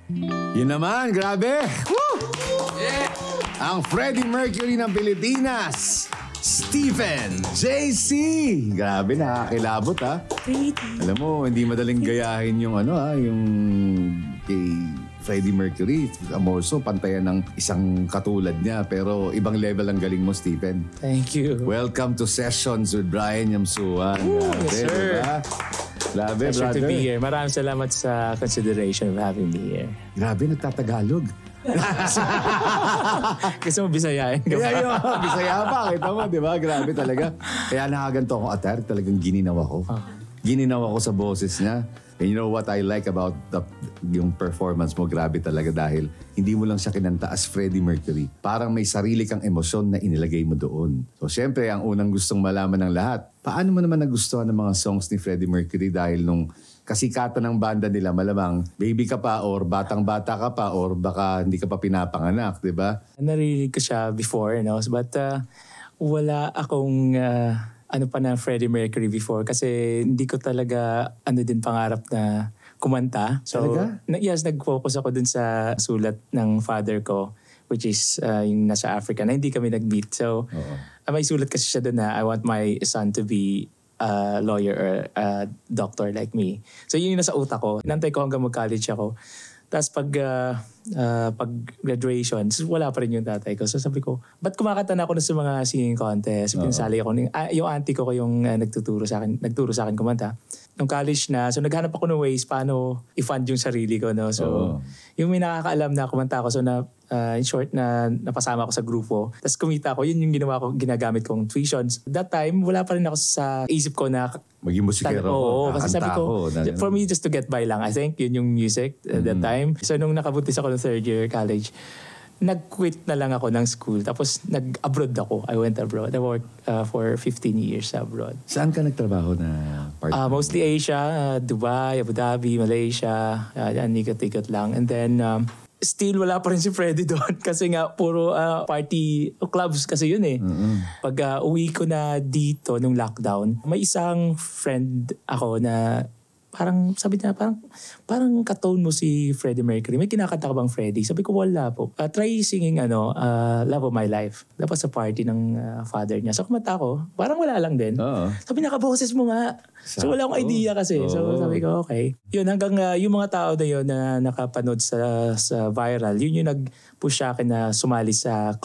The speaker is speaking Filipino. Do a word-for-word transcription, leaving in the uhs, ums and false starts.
Yun naman, grabe! Woo! Yeah! Ang Freddie Mercury ng Pilipinas, Stephen J C. Grabe, nakakilabot ha. Alam mo, hindi madaling gayahin yung ano ha, yung kay Freddie Mercury. Amorso, pantayan ng isang katulad niya. Pero ibang level ang galing mo, Stephen. Thank you. Welcome to Sessions with Brian Yamsuan. Grabe, yes, sir. Diba? Grabe, Pleasure brother. to be here. Maraming salamat sa consideration of having me here. Grabe, nagtatagalog. Gusto mo bisayain ka Kaya ba? yun, bisaya pa. Kita mo, di ba? Grabe talaga. Kaya nakaganto ako atar, talagang gininaw ako. Gininaw ako sa boses niya. And you know what I like about the, yung performance mo, grabe talaga dahil hindi mo lang siya kinanta as Freddie Mercury. Parang may sarili kang emosyon na inilagay mo doon. So syempre, ang unang gustong malaman ng lahat, paano mo naman nagustuhan ng mga songs ni Freddie Mercury dahil nung kasikatan ng banda nila, malamang baby ka pa or batang-bata ka pa or baka hindi ka pa pinapanganak, di ba? Narinig ko siya before, no? But uh, wala akong uh, ano pa na Freddie Mercury before kasi hindi ko talaga ano din pangarap na kumanta. So, Talaga? Na, yes, nag-focus ako dun sa sulat ng father ko which is uh, yung nasa Africa na hindi kami nag-meet. So, uh, may sulat kasi siya dun na I want my son to be a lawyer or a doctor like me. So yun yung nasa utak ko. Nantay ko hanggang mag-college ako. Tapos pag, uh, uh, pag graduation, wala pa rin yung tatay ko. So sabi ko, ba't kumakanta na ako na sa mga singing contest? Pinsali ako. Uh, yung auntie ko ko yung uh, nagtuturo sa akin, nagturo sa akin kumanta. Nung college na, so naghanap ako ng ways paano i-fund yung sarili ko. No? So Oo. yung may nakakaalam na kumanta ako. So na, uh, in short, na napasama ako sa grupo. Tapos kumita ako, yun yung ginawa ko, ginagamit kong tuitions. That time, wala pa rin ako sa isip ko na Maging musikero Oo, ko. kasi kakanta sabi ko, ako, na- for me just to get by lang, I think yun yung music at that time. So nung nakabuntis ako ng third year college, nag-quit na lang ako ng school. Tapos nag-abroad ako. I went abroad. I worked uh, for fifteen years abroad. Saan ka nagtrabaho na part? Uh, mostly Asia, uh, Dubai, Abu Dhabi, Malaysia, uh, yan, ikot-ikot lang. And then, um, still wala pa rin si Freddie doon kasi nga puro uh, party clubs kasi yun eh. Mm-hmm. Pag uh, uwi ko na dito nung lockdown, may isang friend ako na parang sabi niya, parang, parang katone mo si Freddie Mercury. May kinakanta ka bang Freddie? Sabi ko, wala po. Uh, try singing ano, uh, Love of My Life. Dapat sa party ng uh, father niya. So kumanta ko, parang wala lang din. Oo. Sabi niya, kaboses mo nga. So wala akong idea kasi. So Oo. sabi ko, okay. Yun, hanggang uh, yung mga tao na yun na nakapanood sa, sa viral, yun yung nag-push sa akin na sumali sa